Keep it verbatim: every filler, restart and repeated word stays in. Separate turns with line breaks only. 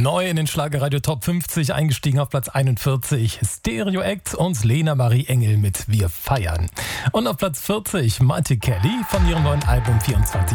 Neu in den Schlagerradio Top fünfzig, eingestiegen auf Platz einundvierzig. Stereo Act und Lena Marie Engel mit Wir feiern. Und auf Platz vierzig Marty Kelly von ihrem neuen Album vierundzwanzig